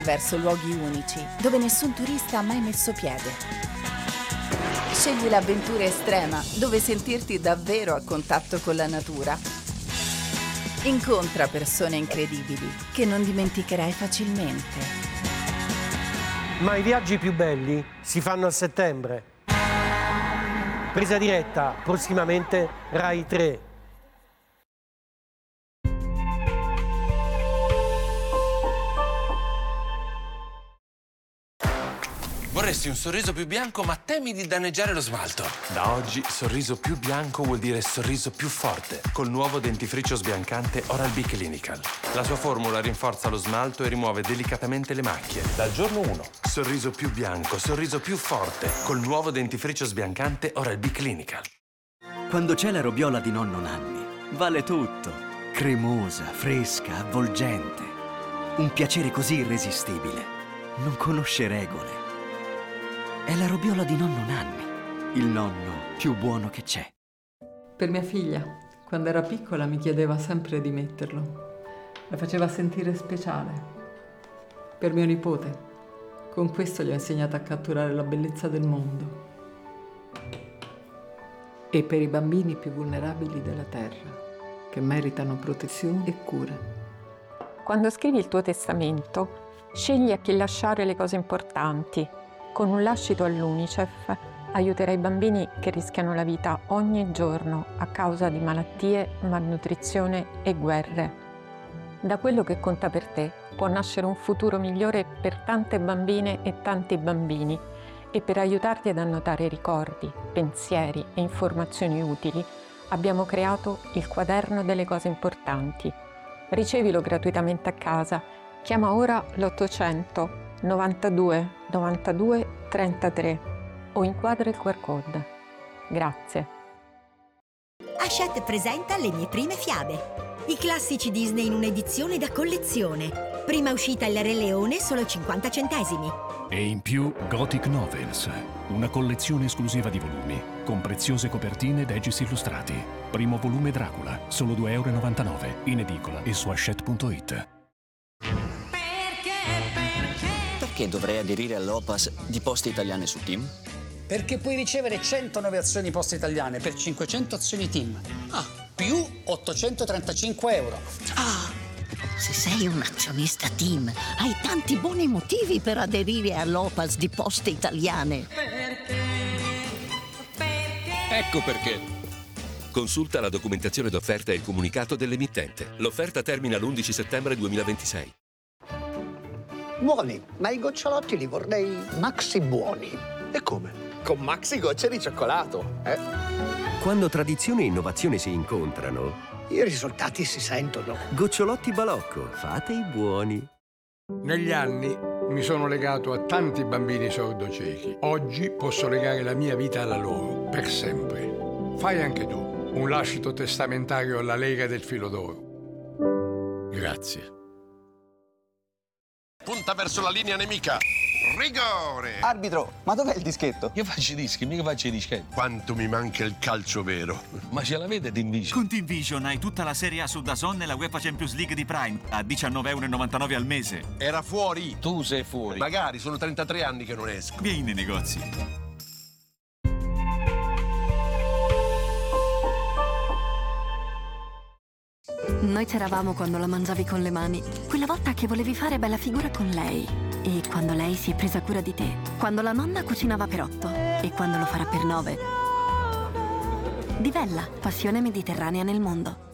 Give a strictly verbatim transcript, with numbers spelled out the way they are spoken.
verso luoghi unici, dove nessun turista ha mai messo piede. Scegli l'avventura estrema, dove sentirti davvero a contatto con la natura. Incontra persone incredibili che non dimenticherai facilmente. Ma i viaggi più belli si fanno a settembre. Presa diretta, prossimamente Rai tre. Vorresti un sorriso più bianco, ma temi di danneggiare lo smalto. Da oggi, sorriso più bianco vuol dire sorriso più forte. Col nuovo dentifricio sbiancante Oral-B Clinical. La sua formula rinforza lo smalto e rimuove delicatamente le macchie. Dal giorno uno, sorriso più bianco, sorriso più forte. Col nuovo dentifricio sbiancante Oral-B Clinical. Quando c'è la robiola di nonno Nanni, vale tutto. Cremosa, fresca, avvolgente. Un piacere così irresistibile. Non conosce regole. È la robiola di nonno Nanni, il nonno più buono che c'è. Per mia figlia, quando era piccola, mi chiedeva sempre di metterlo. La faceva sentire speciale. Per mio nipote, con questo gli ho insegnato a catturare la bellezza del mondo. E per i bambini più vulnerabili della terra, che meritano protezione e cure. Quando scrivi il tuo testamento, scegli a chi lasciare le cose importanti. Con un lascito all'UNICEF aiuterai bambini che rischiano la vita ogni giorno a causa di malattie, malnutrizione e guerre. Da quello che conta per te può nascere un futuro migliore per tante bambine e tanti bambini, e per aiutarti ad annotare ricordi, pensieri e informazioni utili abbiamo creato il quaderno delle cose importanti. Ricevilo gratuitamente a casa. Chiama ora l'ottocento novantadue novantadue trentatré o inquadra il Q R code. Grazie. Hachette presenta Le mie prime fiabe. I classici Disney in un'edizione da collezione. Prima uscita Il Re Leone, solo cinquanta centesimi. E in più Gothic Novels, una collezione esclusiva di volumi, con preziose copertine ed edges illustrati. Primo volume Dracula, solo due e novantanove euro, in edicola e su hachette punto it. Perché dovrei aderire all'O P A S di Poste Italiane su Team? Perché puoi ricevere centonove azioni Poste Italiane per cinquecento azioni Team. Ah, più ottocentotrentacinque euro. Ah, se sei un azionista Team, hai tanti buoni motivi per aderire all'O P A S di Poste Italiane. Perché? Perché? Ecco perché. Consulta la documentazione d'offerta e il comunicato dell'emittente. L'offerta termina l'undici settembre duemilaventisei. Buoni, ma i gocciolotti li vorrei maxi buoni. E come? Con maxi gocce di cioccolato, eh? Quando tradizione e innovazione si incontrano, i risultati si sentono. Gocciolotti Balocco, fate i buoni. Negli anni mi sono legato a tanti bambini sordo-ciechi. Oggi posso legare la mia vita alla loro, per sempre. Fai anche tu un lascito testamentario alla Lega del Filo d'Oro. Grazie. Punta verso la linea nemica. Rigore! Arbitro, ma dov'è il dischetto? Io faccio i dischi, mica faccio i dischetti. Quanto mi manca il calcio vero. Ma ce l'avete Team Vision? Con Team Vision hai tutta la Serie A su DAZN e la UEFA Champions League di Prime a diciannove e novantanove euro al mese. Era fuori. Tu sei fuori. Magari, sono trentatré anni che non esco. Vieni nei negozi. Noi c'eravamo quando la mangiavi con le mani. Quella volta che volevi fare bella figura con lei. E quando lei si è presa cura di te. Quando la nonna cucinava per otto. E quando lo farà per nove. Divella, passione mediterranea nel mondo.